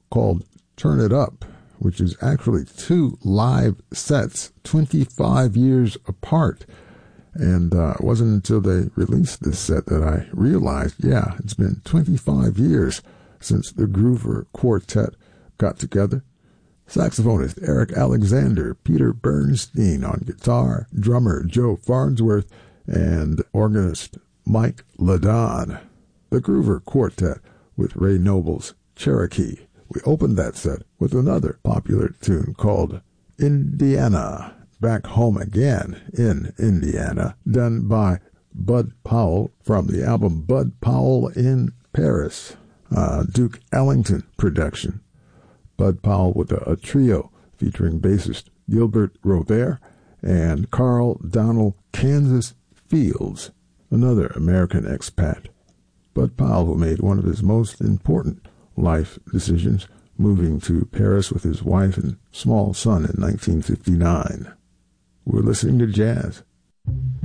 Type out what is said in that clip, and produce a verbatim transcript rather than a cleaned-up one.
called Turn It Up, which is actually two live sets, twenty-five years apart. And uh, it wasn't until they released this set that I realized, yeah, it's been twenty-five years since the Groover Quartet got together. Saxophonist Eric Alexander, Peter Bernstein on guitar, drummer Joe Farnsworth, and organist Mike Ladon. The Groover Quartet with Ray Noble's Cherokee. We opened that set with another popular tune called Indiana, Back Home Again in Indiana, done by Bud Powell from the album Bud Powell in Paris, uh, Duke Ellington production. Bud Powell with a, a trio featuring bassist Gilbert Robert and Carl Donald Kansas Fields, another American expat. Bud Powell, who made one of his most important life decisions, moving to Paris with his wife and small son in nineteen fifty-nine. We're listening to jazz